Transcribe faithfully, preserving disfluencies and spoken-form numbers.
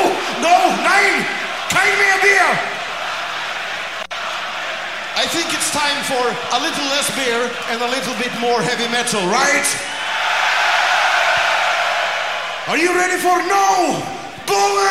no, nine, kein mehr beer. I think it's time for a little less beer and a little bit more heavy metal, right? Are you ready for no bullet?